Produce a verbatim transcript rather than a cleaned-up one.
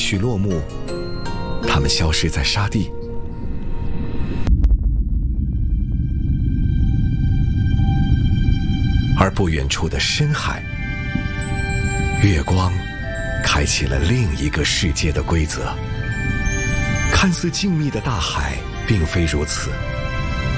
曲落幕，它们消失在沙地。而不远处的深海，月光开启了另一个世界的规则。看似静谧的大海并非如此，